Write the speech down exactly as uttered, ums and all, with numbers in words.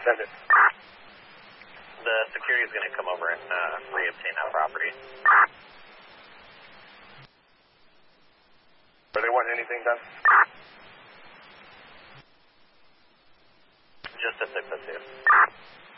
Send it. The security is going to come over and uh, re-obtain that property. Are they wanting anything done? Just a six oh two.